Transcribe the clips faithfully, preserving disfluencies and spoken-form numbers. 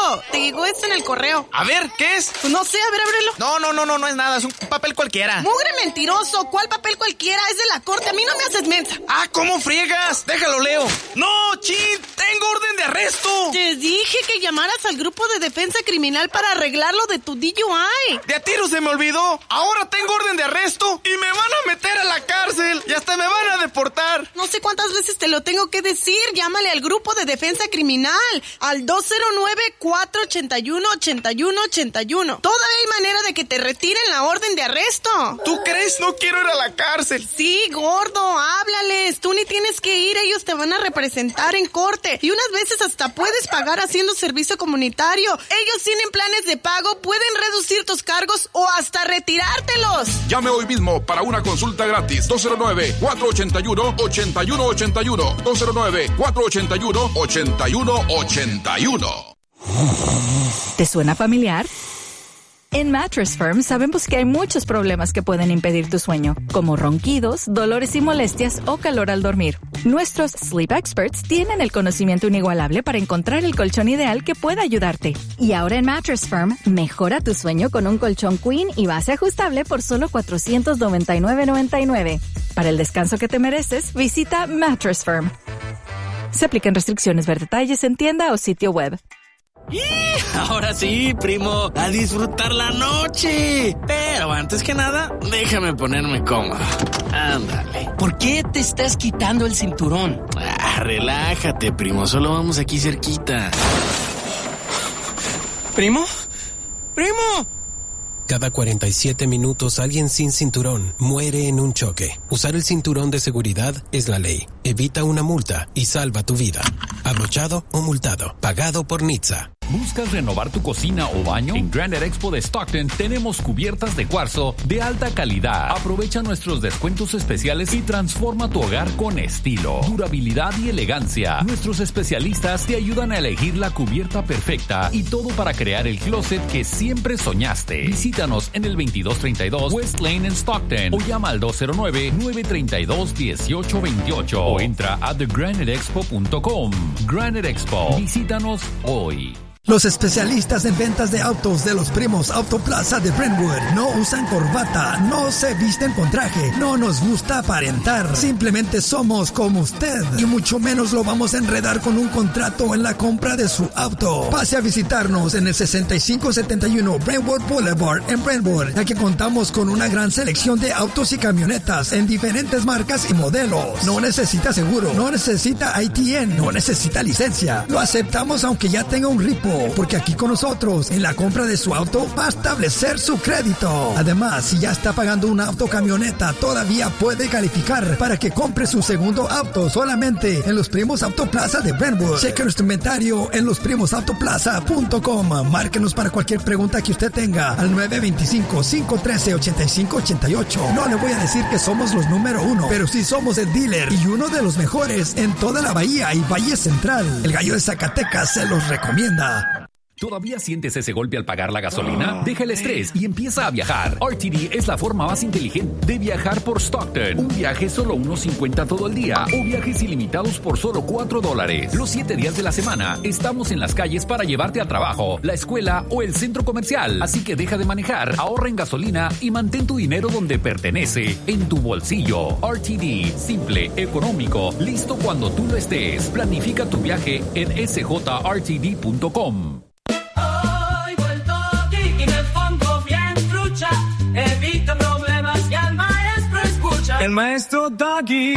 Te llegó esto en el correo. A ver, ¿qué es? Pues no sé, a ver, ábrelo. No, no, no, no, no es nada, es un papel cualquiera. ¡Mugre mentiroso! ¿Cuál papel cualquiera? Es de la corte, a mí no me haces mensa. Ah, ¿cómo friegas? Déjalo, leo. ¡No, Chit! ¡Tengo orden de arresto! Te dije que llamaras al grupo de defensa criminal para arreglarlo de tu D U I. De a tiro se me olvidó. Ahora tengo orden de arresto y me van a meter a la cárcel y hasta me van a deportar. No sé cuántas veces te lo tengo que decir. Llámale al grupo de defensa criminal al dos cero nueve, cuatro ocho uno, ocho uno ocho uno. Todavía hay manera de que te retiren la orden de arresto. ¿Tú crees? No quiero ir a la cárcel. Sí, gordo, háblales. Tú ni tienes que ir, ellos te van a representar en corte. Y unas veces hasta puedes pagar haciendo servicio comunitario. Ellos tienen planes de pago, pueden reducir tus cargos o hasta retirártelos. Llame hoy mismo para una consulta gratis. dos cero nueve, cuatro ocho uno, ocho uno ocho uno. dos cero nueve, cuatro ocho uno, ocho uno ocho uno. ¿Te suena familiar? En Mattress Firm sabemos que hay muchos problemas que pueden impedir tu sueño, como ronquidos, dolores y molestias o calor al dormir. Nuestros Sleep Experts tienen el conocimiento inigualable para encontrar el colchón ideal que pueda ayudarte. Y ahora en Mattress Firm, mejora tu sueño con un colchón Queen y base ajustable por solo cuatrocientos noventa y nueve noventa y nueve. Para el descanso que te mereces, visita Mattress Firm. Se aplican restricciones, ver detalles en tienda o sitio web. ¡Y! Ahora sí, primo, a disfrutar la noche. Pero antes que nada, déjame ponerme cómodo. Ándale. ¿Por qué te estás quitando el cinturón? Ah, relájate, primo, solo vamos aquí cerquita. ¿Primo? ¡Primo! Cada cuarenta y siete minutos alguien sin cinturón muere en un choque. Usar el cinturón de seguridad es la ley. Evita una multa y salva tu vida. Abrochado o multado. Pagado por N H T S A. ¿Buscas renovar tu cocina o baño? En Granite Expo de Stockton tenemos cubiertas de cuarzo de alta calidad. Aprovecha nuestros descuentos especiales y transforma tu hogar con estilo, durabilidad y elegancia. Nuestros especialistas te ayudan a elegir la cubierta perfecta y todo para crear el closet que siempre soñaste. Visítanos en el veintidós treinta y dos West Lane en Stockton o llama al dos cero nueve, nueve tres dos, uno ocho dos ocho o entra a the granite expo punto com. Granite Expo. Visítanos hoy. Los especialistas en ventas de autos de los primos Autoplaza de Brentwood no usan corbata, no se visten con traje, no nos gusta aparentar. Simplemente somos como usted y mucho menos lo vamos a enredar con un contrato en la compra de su auto. Pase a visitarnos en el sesenta y cinco setenta y uno Brentwood Boulevard en Brentwood, ya que contamos con una gran selección de autos y camionetas en diferentes marcas y modelos. No necesita seguro, no necesita I T N, no necesita licencia. Lo aceptamos aunque ya tenga un ripo, porque aquí con nosotros, en la compra de su auto, va a establecer su crédito. Además, si ya está pagando una autocamioneta, todavía puede calificar para que compre su segundo auto solamente en Los Primos Autoplaza de Brentwood. Cheque nuestro inventario en los primos autoplaza punto com. Márquenos para cualquier pregunta que usted tenga al nueve dos cinco, cinco uno tres, ocho cinco ocho ocho. No le voy a decir que somos los número uno, pero sí somos el dealer y uno de los mejores en toda la Bahía y Valle Central. El Gallo de Zacatecas se los recomienda. ¿Todavía sientes ese golpe al pagar la gasolina? Deja el estrés y empieza a viajar. R T D es la forma más inteligente de viajar por Stockton. Un viaje solo uno cincuenta todo el día o viajes ilimitados por solo cuatro dólares. Los siete días de la semana estamos en las calles para llevarte al trabajo, la escuela o el centro comercial. Así que deja de manejar, ahorra en gasolina y mantén tu dinero donde pertenece, en tu bolsillo. R T D, simple, económico, listo cuando tú lo estés. Planifica tu viaje en s j r t d punto com. Evita problemas y al maestro escucha. El maestro Doggy.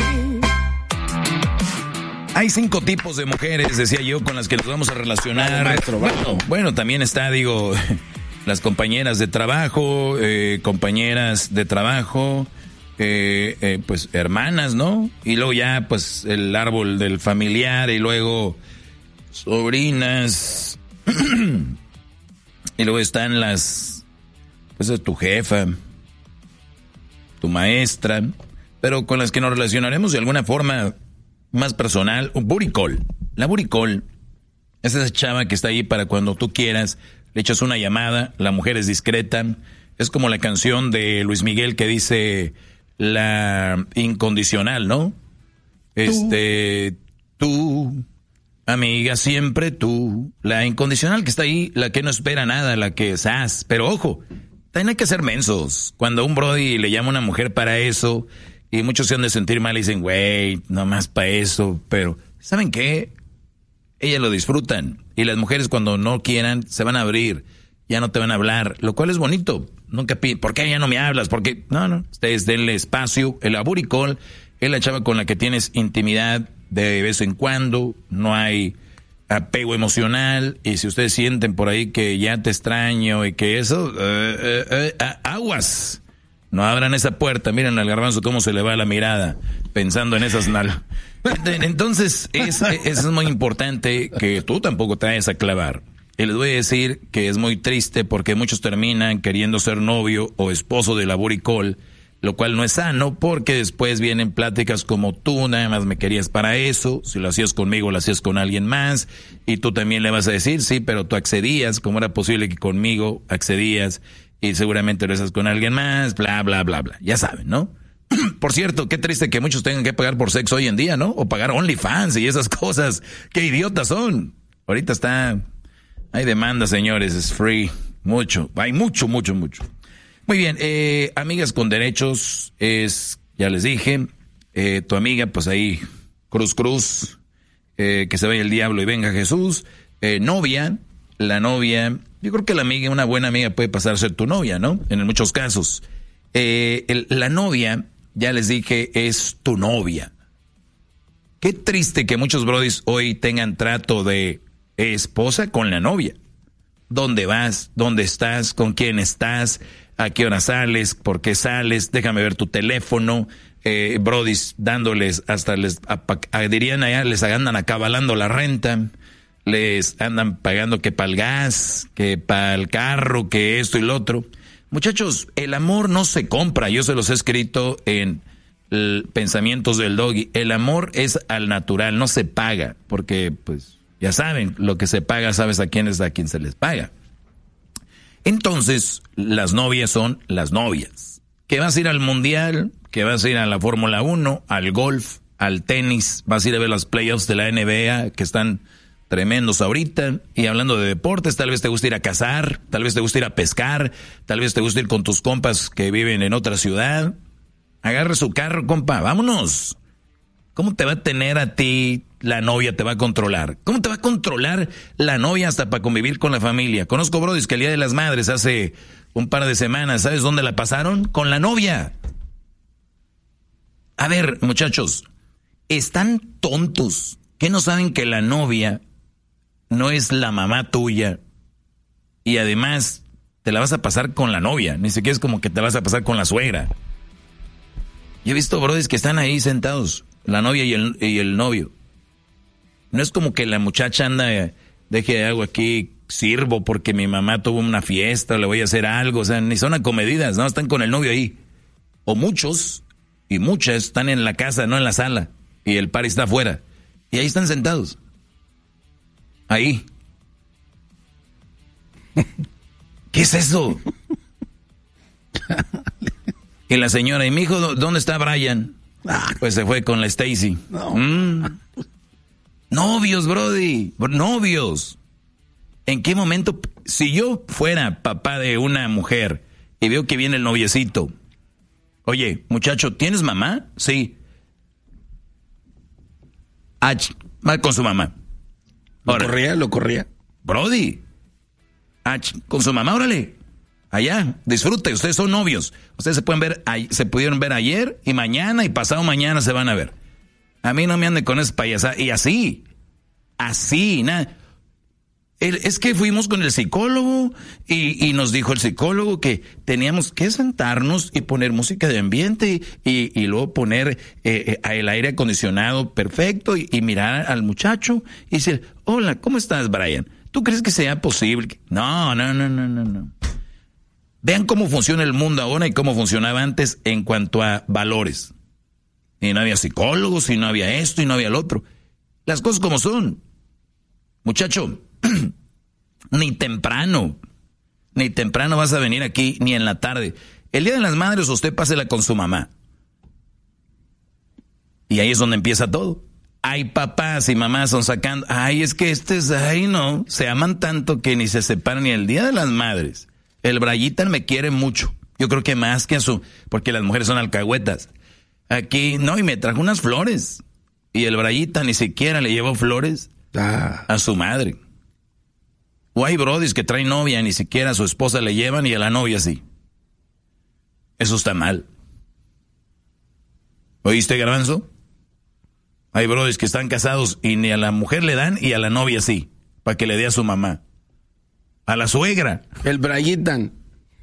Hay cinco tipos de mujeres, decía yo, con las que nos vamos a relacionar. Maestro, bueno, bueno, también está, digo, las compañeras de trabajo, eh, compañeras de trabajo, eh, eh, pues hermanas, ¿no? Y luego ya, pues, el árbol del familiar y luego sobrinas. Y luego están las... Pues es tu jefa, tu maestra, pero con las que nos relacionaremos de alguna forma más personal. Un booty call. La booty call es esa chava que está ahí para cuando tú quieras, le echas una llamada, la mujer es discreta. Es como la canción de Luis Miguel que dice la incondicional, ¿no? Este, tú, amiga, siempre tú. La incondicional que está ahí, la que no espera nada, la que sas. Pero ojo, también hay que ser mensos. Cuando un brody le llama a una mujer para eso, y muchos se han de sentir mal y dicen, güey, nomás para eso. Pero, ¿saben qué? Ellas lo disfrutan. Y las mujeres cuando no quieran, se van a abrir. Ya no te van a hablar, lo cual es bonito. Nunca piden, ¿por qué ya no me hablas? ¿Por qué? No, no, ustedes denle espacio. El aburicol es la chava con la que tienes intimidad de vez en cuando, no hay apego emocional, y si ustedes sienten por ahí que ya te extraño y que eso, uh, uh, uh, uh, aguas, no abran esa puerta. Miren al garbanzo cómo se le va la mirada pensando en esas nal. Entonces, es, es muy importante que tú tampoco te vayas a clavar. Y les voy a decir que es muy triste porque muchos terminan queriendo ser novio o esposo de la buricol, lo cual no es sano porque después vienen pláticas como tú nada más me querías para eso, si lo hacías conmigo lo hacías con alguien más, y tú también le vas a decir, sí, pero tú accedías, ¿cómo era posible que conmigo accedías y seguramente lo haces con alguien más? Bla, bla, bla, bla, ya saben, ¿no? Por cierto, qué triste que muchos tengan que pagar por sexo hoy en día, ¿no? O pagar OnlyFans y esas cosas, qué idiotas son. Ahorita está... Hay demanda, señores, es free, mucho, hay mucho, mucho, mucho. Muy bien, eh, amigas con derechos, es, ya les dije, eh, tu amiga, pues ahí, cruz, cruz, eh, que se vaya el diablo y venga Jesús. Eh, novia, la novia, yo creo que la amiga, una buena amiga puede pasar a ser tu novia, ¿no? En muchos casos. Eh, el, la novia, ya les dije, es tu novia. Qué triste que muchos brodis hoy tengan trato de esposa con la novia. ¿Dónde vas? ¿Dónde estás? ¿Con quién estás? ¿A qué hora sales? ¿Por qué sales? Déjame ver tu teléfono. Eh, brodis dándoles hasta les a, a, dirían allá, les andan acabalando la renta, les andan pagando que para el gas, que para el carro, que esto y lo otro. Muchachos, el amor no se compra. Yo se los he escrito en el Pensamientos del Doggy. El amor es al natural, no se paga, porque pues ya saben, lo que se paga, sabes a quién es a quien se les paga. Entonces, las novias son las novias. Que vas a ir al mundial, que vas a ir a la Fórmula uno, al golf, al tenis, vas a ir a ver los playoffs de la N B A que están tremendos ahorita. Y hablando de deportes, tal vez te gusta ir a cazar, tal vez te gusta ir a pescar, tal vez te gusta ir con tus compas que viven en otra ciudad. Agarra su carro, compa, vámonos. ¿Cómo te va a tener a ti la novia? Te va a controlar. ¿Cómo te va a controlar la novia hasta para convivir con la familia? Conozco brodis que el Día de las Madres hace un par de semanas, ¿sabes dónde la pasaron? Con la novia. A ver, muchachos, están tontos que no saben que la novia no es la mamá tuya y además te la vas a pasar con la novia. Ni siquiera es como que te vas a pasar con la suegra. Yo he visto brodis que están ahí sentados, la novia y el, y el novio. No es como que la muchacha anda, deje algo aquí, sirvo porque mi mamá tuvo una fiesta, le voy a hacer algo, o sea, ni son acomedidas, no, están con el novio ahí. O muchos y muchas están en la casa, no en la sala, y el party está afuera. Y ahí están sentados. Ahí. ¿Qué es eso? Y la señora, ¿y mi hijo dónde está Brian? Pues se fue con la Stacy. No. Mm. Novios, brody, novios. ¿En qué momento? Si yo fuera papá de una mujer y veo que viene el noviecito, oye, muchacho, ¿tienes mamá? Sí. Ah, va con su mamá. ¿Lo corría? ¿Lo corría? Brody. Ah, con su mamá, órale. Allá, disfrute, ustedes son novios. Ustedes se pueden ver, se pudieron ver ayer y mañana y pasado mañana se van a ver. A mí no me ande con esa payasada. Y así, así, nada. Es que fuimos con el psicólogo y, y nos dijo el psicólogo que teníamos que sentarnos y poner música de ambiente y, y luego poner eh, el aire acondicionado perfecto y, y mirar al muchacho y decir, hola, ¿cómo estás, Brian? ¿Tú crees que sea posible? No, no, no, no, no, no. Vean cómo funciona el mundo ahora y cómo funcionaba antes en cuanto a valores. Y no había psicólogos, y no había esto, y no había el otro. Las cosas como son. Muchacho, ni temprano, ni temprano vas a venir aquí, ni en la tarde. El Día de las Madres usted pásela con su mamá. Y ahí es donde empieza todo. Hay papás y mamás son sacando, ay, es que este es, ay, no, se aman tanto que ni se separan ni el Día de las Madres. El Brayitan me quiere mucho. Yo creo que más que a su, porque las mujeres son alcahuetas. Aquí, no, y me trajo unas flores. Y el Brayitan ni siquiera le llevó flores ah. a su madre. O hay brodis que traen novia, ni siquiera a su esposa le llevan y a la novia sí. Eso está mal. ¿Oíste, Garbanzo? Hay brodis que están casados y ni a la mujer le dan y a la novia sí, para que le dé a su mamá. A la suegra. El Brayitan.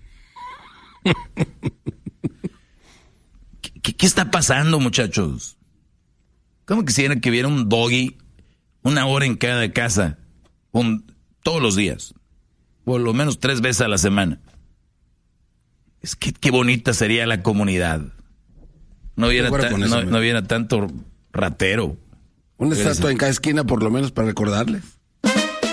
¿Qué, qué, ¿Qué está pasando, muchachos? ¿Cómo quisieran que hubiera un doggy una hora en cada casa, un, todos los días? Por lo menos tres veces a la semana. Es que qué bonita sería la comunidad. No hubiera, ta, no, no hubiera tanto ratero. Una estatua en cada esquina por lo menos para recordarles.